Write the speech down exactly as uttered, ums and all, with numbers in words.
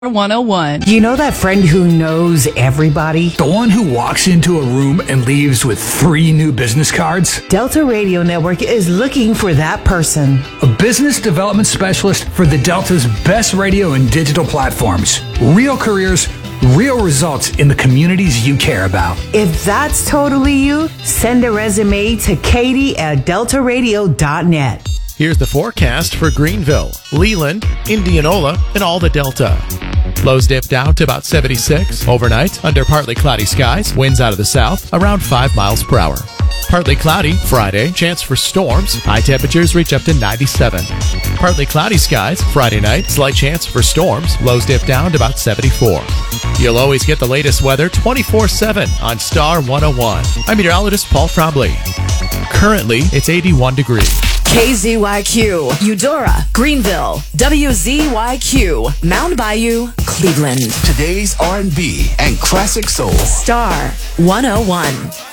one oh one. You know that friend who knows everybody? The one who walks into a room and leaves with three new business cards? Delta Radio Network is looking for that person. A business development specialist for the Delta's best radio and digital platforms. Real careers, real results in the communities you care about. If that's totally you, send a resume to Katie at delta radio dot net. Here's the forecast for Greenville, Leland, Indianola, and all the Delta. Lows dipped out to about seventy-six. Overnight, under partly cloudy skies, winds out of the south, around five miles per hour. Partly cloudy Friday, chance for storms. High temperatures reach up to ninety-seven. Partly cloudy skies Friday night, slight chance for storms. Lows dip down to about seventy-four. You'll always get the latest weather twenty-four seven on Star one oh one. I'm meteorologist Paul Trombley. Currently, it's eighty-one degrees. K Z Y Q, Eudora, Greenville, W Z Y Q, Mound Bayou, Cleveland. Today's R and B and classic soul. Star one oh one.